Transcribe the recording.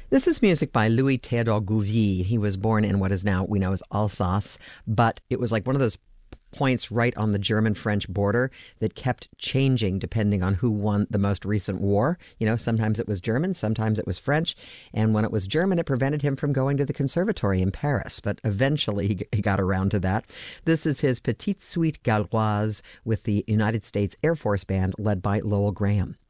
This is music by Louis Théodore Gouvy. He was born in what is now we know as Alsace, but it was like one of those points right on the German-French border that kept changing depending on who won the most recent war. You know, sometimes it was German, sometimes it was French, and when it was German, it prevented him from going to the conservatory in Paris, but eventually he got around to that. This is his Petite Suite Galloise with the United States Air Force Band led by Lowell Graham.